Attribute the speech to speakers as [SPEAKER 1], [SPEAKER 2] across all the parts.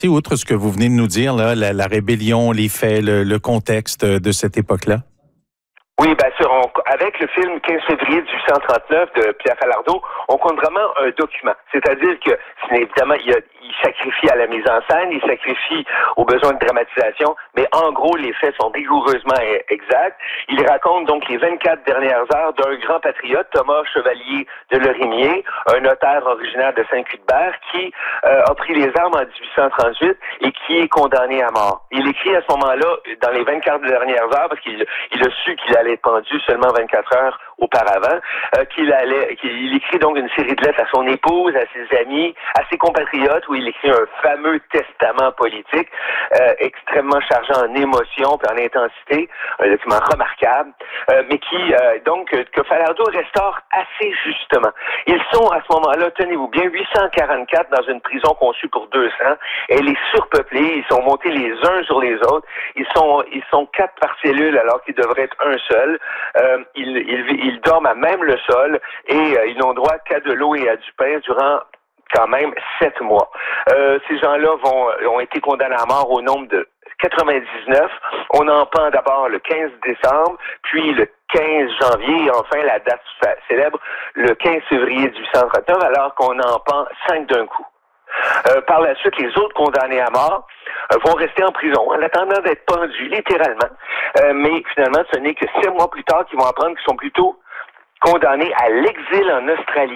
[SPEAKER 1] Outre ce que vous venez de nous dire, là, la rébellion, les faits, le contexte de cette époque-là?
[SPEAKER 2] Oui, bien sûr. Avec le film 15 février 1839 de Pierre Falardeau, on compte vraiment un document. C'est-à-dire que, évidemment, il sacrifie à la mise en scène, il sacrifie aux besoins de dramatisation, mais en gros, les faits sont rigoureusement exacts. Il raconte donc les 24 dernières heures d'un grand patriote, Thomas Chevalier de Lorimier, un notaire originaire de Saint-Cuthbert, qui a pris les armes en 1838 et qui est condamné à mort. Il écrit à ce moment-là, dans les 24 dernières heures, parce qu'il a su qu'il allait être pendu seulement 24 heures auparavant, qu'il écrit donc une série de lettres à son épouse, à ses amis, à ses compatriotes, où il écrit un fameux testament politique extrêmement chargé en émotion et en intensité, un document remarquable, mais que Falardeau restaure assez justement. Ils sont à ce moment-là, tenez-vous bien, 844 dans une prison conçue pour 200. Elle est surpeuplée, ils sont montés les uns sur les autres. Ils sont 4 par cellule alors qu'ils devraient être un seul. Ils dorment à même le sol et ils n'ont droit qu'à de l'eau et à du pain durant quand même 7 mois. Ces gens-là ont été condamnés à mort au nombre de 99. On en pend d'abord le 15 décembre, puis le 15 janvier, et enfin la date célèbre, le 15 février 1839, alors qu'on en pend 5 d'un coup. Par la suite, les autres condamnés à mort vont rester en prison en attendant d'être pendus, littéralement. Mais finalement, ce n'est que 7 mois plus tard qu'ils vont apprendre qu'ils sont plutôt condamnés à l'exil en Australie,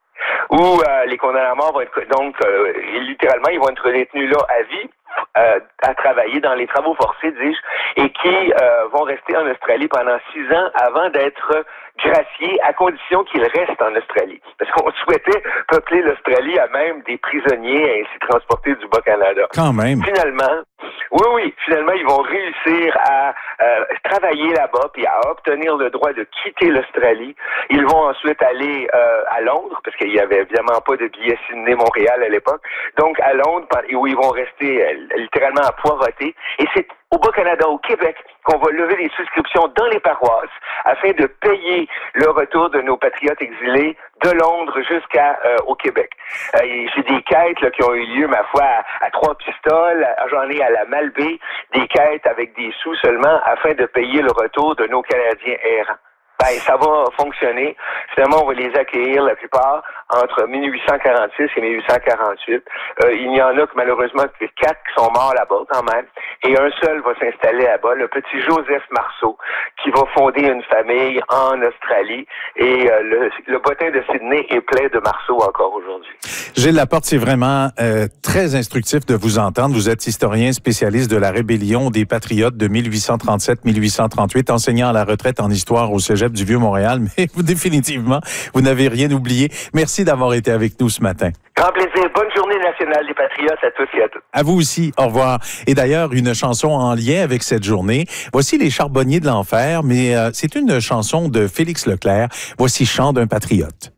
[SPEAKER 2] où les condamnés à mort vont être littéralement, ils vont être détenus là à vie, à travailler dans les travaux forcés, dis-je, et qui vont rester en Australie pendant 6 ans avant d'être graciés, à condition qu'ils restent en Australie. Parce qu'on souhaitait peupler l'Australie à même des prisonniers et ainsi transporter du Bas-Canada.
[SPEAKER 1] Quand même.
[SPEAKER 2] Finalement, finalement, ils vont réussir à travailler là-bas puis à obtenir le droit de quitter l'Australie. Ils vont ensuite aller à Londres, parce qu'il y avait évidemment pas de billet Sydney-Montréal à l'époque. Donc, à Londres, où ils vont rester littéralement à poireauter. Et c'est au Bas-Canada, au Québec, qu'on va lever des souscriptions dans les paroisses afin de payer le retour de nos patriotes exilés de Londres au Québec. J'ai des quêtes là, qui ont eu lieu, ma foi, à 3 pistoles, j'en ai à la Malbaie, des quêtes avec des sous seulement afin de payer le retour de nos Canadiens errants. Ça va fonctionner. Finalement, on va les accueillir, la plupart, entre 1846 et 1848. Il n'y en a que malheureusement que 4 qui sont morts là-bas quand même. Et un seul va s'installer là-bas, le petit Joseph Marceau, qui va fonder une famille en Australie. Et le bottin de Sydney est plein de Marceau encore aujourd'hui.
[SPEAKER 1] Gilles Laporte, c'est vraiment très instructif de vous entendre. Vous êtes historien spécialiste de la rébellion des Patriotes de 1837-1838, enseignant à la retraite en histoire au Cégep du Vieux-Montréal, mais définitivement, vous n'avez rien oublié. Merci d'avoir été avec nous ce matin.
[SPEAKER 2] Grand plaisir. Bonne journée nationale des Patriotes à tous et à toutes.
[SPEAKER 1] À vous aussi. Au revoir. Et d'ailleurs, une chanson en lien avec cette journée. Voici Les Charbonniers de l'Enfer, mais c'est une chanson de Félix Leclerc. Voici Chant d'un patriote.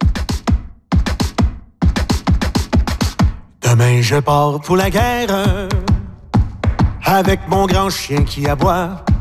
[SPEAKER 3] Demain, je pars pour la guerre avec mon grand chien qui aboie.